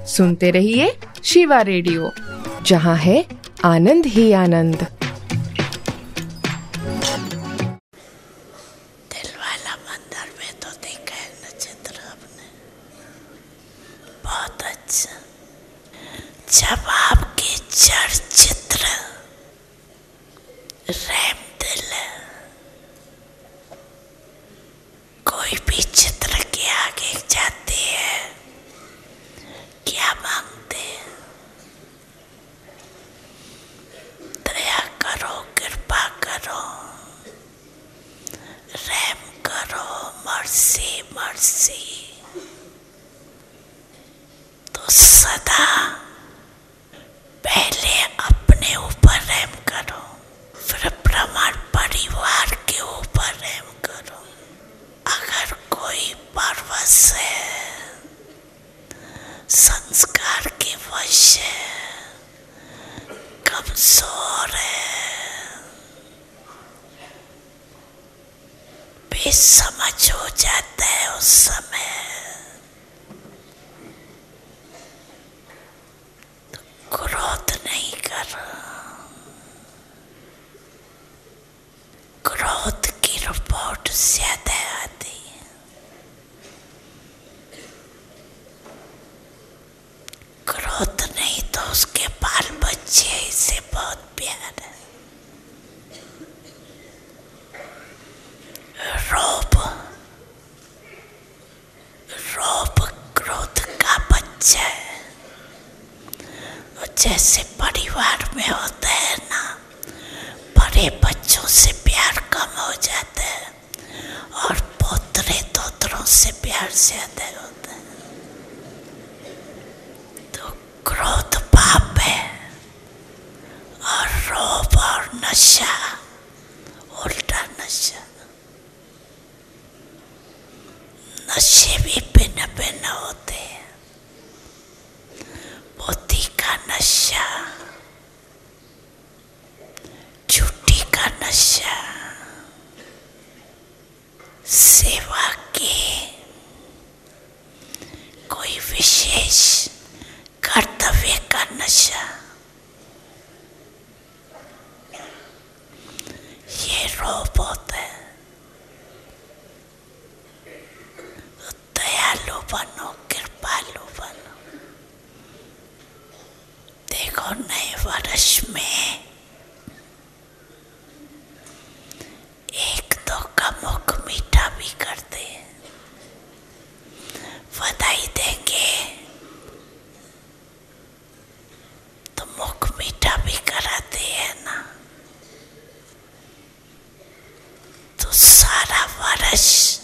सुनते रहिए शिवा रेडियो, जहाँ है आनंद ही आनंद। दिलवाला मंदिर में तो देखा है नक्षत्र आपने, बहुत अच्छा। जब आपके चलचित्र रैम दिल कोई भी चित्र के आगे जाते हैं, क्या मांगते हैं? दया करो, कृपा करो, रहम करो, मर्सी मर्सी। तो सदा पहले अपने ऊपर रहम करो, फिर प्रमाण परिवार के ऊपर रहम करो। अगर कोई परवश है, संस्कार के वश है, कमजोर है, बेसमझ हो जाता है, उस समय तो क्रोध नहीं करो। क्रोध की रिपोर्ट ज्यादा आती है। क्रोध नहीं तो उसके बाल बच्चे इसे बहुत प्यार है। रोब क्रोध का बच्चा है। और जैसे परिवार में होता है ना, बड़े बच्चों से प्यार कम हो जाता है और पोतरे तोतरों से प्यार ज्यादा होता है। तो क्रोध पाप है और रोब और नशा उल्टा नशा। नशे भी भिन्न भिन्न होते हैं। बुद्धि का नशा, झूठी का नशा, सेवा के कोई विशेष कर्तव्य का नशा, ये रोब होता है। दयालु बनो, कृपालु बनो। देखो नए वर्ष में एक दो का मुख मीठा भी करते हैं, बधाई देंगे तो मुख मीठा भी कराते हैं ना। तो सारा वर्ष